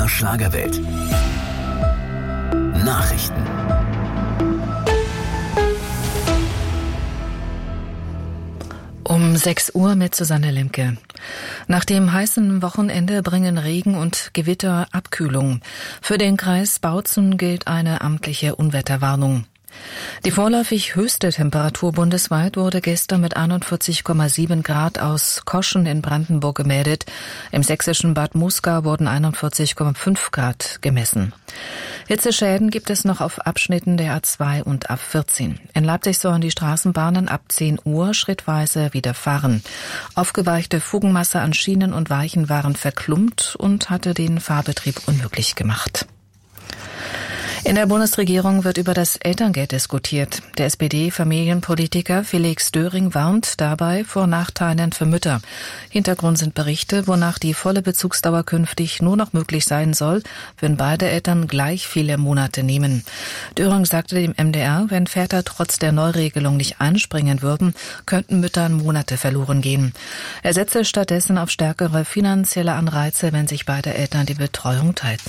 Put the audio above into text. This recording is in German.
MDR Schlagerwelt. Nachrichten. Um 6 Uhr mit Susanne Lemke. Nach dem heißen Wochenende bringen Regen und Gewitter Abkühlung. Für den Kreis Bautzen gilt eine amtliche Unwetterwarnung. Die vorläufig höchste Temperatur bundesweit wurde gestern mit 41,7 Grad aus Koschen in Brandenburg gemeldet. Im sächsischen Bad Muskau wurden 41,5 Grad gemessen. Hitzeschäden gibt es noch auf Abschnitten der A2 und A14. In Leipzig sollen die Straßenbahnen ab 10 Uhr schrittweise wieder fahren. Aufgeweichte Fugenmasse an Schienen und Weichen waren verklumpt und hatte den Fahrbetrieb unmöglich gemacht. In der Bundesregierung wird über das Elterngeld diskutiert. Der SPD-Familienpolitiker Felix Döring warnt dabei vor Nachteilen für Mütter. Hintergrund sind Berichte, wonach die volle Bezugsdauer künftig nur noch möglich sein soll, wenn beide Eltern gleich viele Monate nehmen. Döring sagte dem MDR, wenn Väter trotz der Neuregelung nicht einspringen würden, könnten Müttern Monate verloren gehen. Er setze stattdessen auf stärkere finanzielle Anreize, wenn sich beide Eltern die Betreuung teilten.